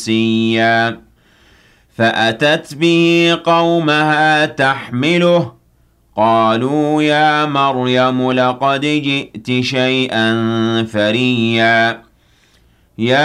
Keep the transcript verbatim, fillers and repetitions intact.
سِيًّا فأتت به قومها تحمله قالوا يا مريم لقد جئت شيئا فريا يا